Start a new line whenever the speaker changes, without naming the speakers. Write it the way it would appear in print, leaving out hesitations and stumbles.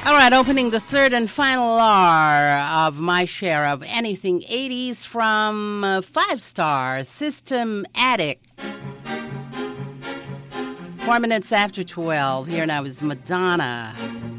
All right, opening the third and final hour of my share of anything 80s from 5 Star System Addict. 4 minutes after 12. Here now is Madonna.